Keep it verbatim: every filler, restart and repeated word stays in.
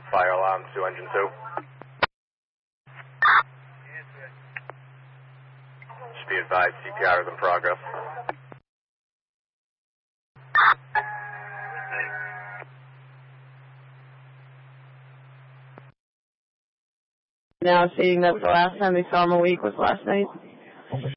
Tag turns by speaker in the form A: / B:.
A: Fire alarm to engine two. Should be advised, C P R is in progress.
B: Now seeing that the last time they saw him a week was last night.